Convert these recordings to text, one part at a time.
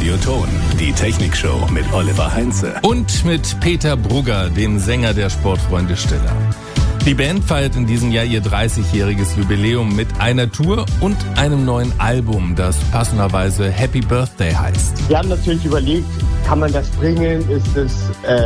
Radioton, die Technikshow mit Oliver Heinze. Und mit Peter Brugger, dem Sänger der Sportfreunde Stiller. Die Band feiert in diesem Jahr ihr 30-jähriges Jubiläum mit einer Tour und einem neuen Album, das passenderweise Happy Birthday heißt. Wir haben natürlich überlegt, kann man das bringen? Ist es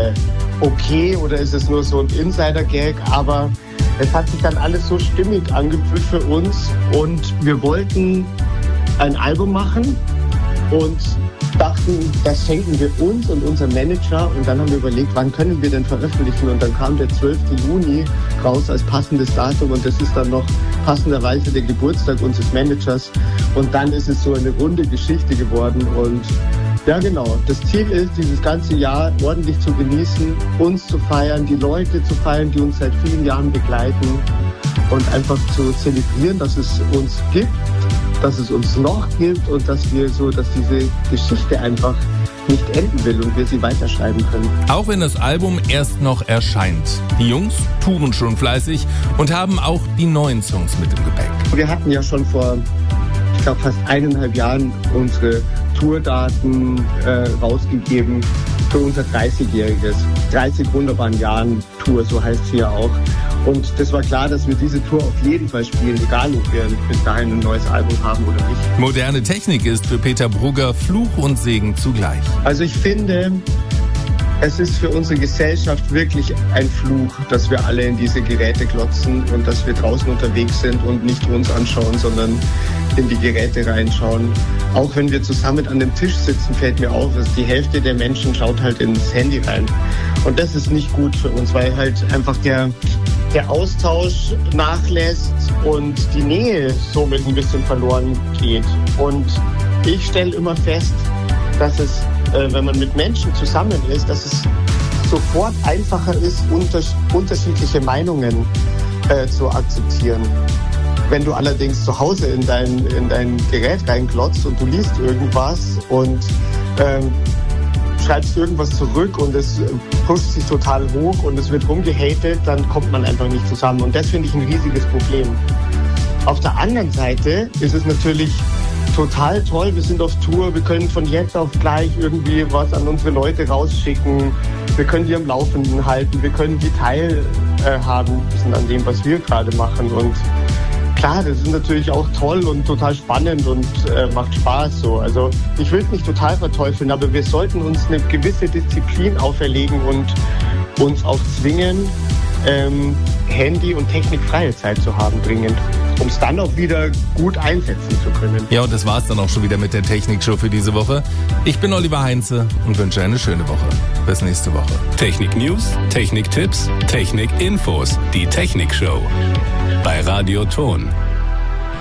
okay oder ist es nur so ein Insider-Gag? Aber es hat sich dann alles so stimmig angefühlt für uns und wir wollten ein Album machen und dachten, das schenken wir uns und unserem Manager. Und dann haben wir überlegt, wann können wir denn veröffentlichen? Und dann kam der 12. Juni raus als passendes Datum und das ist dann noch passenderweise der Geburtstag unseres Managers. Und dann ist es so eine runde Geschichte geworden. Und ja, genau. Das Ziel ist, dieses ganze Jahr ordentlich zu genießen, uns zu feiern, die Leute zu feiern, die uns seit vielen Jahren begleiten und einfach zu zelebrieren, dass es uns gibt, dass es uns noch gibt und dass diese Geschichte einfach nicht enden will und wir sie weiterschreiben können. Auch wenn das Album erst noch erscheint. Die Jungs touren schon fleißig und haben auch die neuen Songs mit im Gepäck. Wir hatten ja schon vor, ich glaube, fast 1,5 Jahren unsere Tourdaten rausgegeben für unser 30-jähriges. 30 wunderbaren Jahren Tour, so heißt sie ja auch. Und das war klar, dass wir diese Tour auf jeden Fall spielen, egal ob wir bis dahin ein neues Album haben oder nicht. Moderne Technik ist für Peter Brugger Fluch und Segen zugleich. Also ich finde, es ist für unsere Gesellschaft wirklich ein Fluch, dass wir alle in diese Geräte glotzen und dass wir draußen unterwegs sind und nicht uns anschauen, sondern in die Geräte reinschauen. Auch wenn wir zusammen an dem Tisch sitzen, fällt mir auf, dass die Hälfte der Menschen schaut halt ins Handy rein. Und das ist nicht gut für uns, weil halt einfach der Austausch nachlässt und die Nähe somit ein bisschen verloren geht. Und ich stelle immer fest, dass es, wenn man mit Menschen zusammen ist, dass es sofort einfacher ist, unterschiedliche Meinungen zu akzeptieren. Wenn du allerdings zu Hause in dein Gerät reinglotzt und du liest irgendwas und schreibst irgendwas zurück und es pusht sich total hoch und es wird rumgehatet, dann kommt man einfach nicht zusammen. Und das finde ich ein riesiges Problem. Auf der anderen Seite ist es natürlich total toll, wir sind auf Tour, wir können von jetzt auf gleich irgendwie was an unsere Leute rausschicken, wir können die am Laufenden halten, wir können die teilhaben an dem, was wir gerade machen. Und klar, das ist natürlich auch toll und total spannend und macht Spaß so. Also ich will es nicht total verteufeln, aber wir sollten uns eine gewisse Disziplin auferlegen und uns auch zwingen, Handy- und technikfreie Zeit zu haben, dringend, um es dann auch wieder gut einsetzen zu können. Ja, und das war's dann auch schon wieder mit der Technikshow für diese Woche. Ich bin Oliver Heinze und wünsche eine schöne Woche. Bis nächste Woche. Technik-News, Technik-Tipps, Technik-Infos, die Technikshow bei Radioton.